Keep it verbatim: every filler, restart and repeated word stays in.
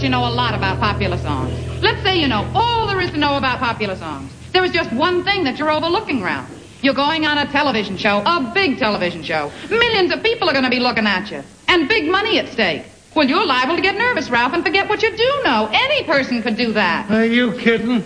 you know a lot about popular songs. Let's say you know all there is to know about popular songs. There is just one thing that you're overlooking, Ralph. You're going on a television show, a big television show. Millions of people are going to be looking at you. And big money at stake. Well, you're liable to get nervous, Ralph, and forget what you do know. Any person could do that. Are you kidding?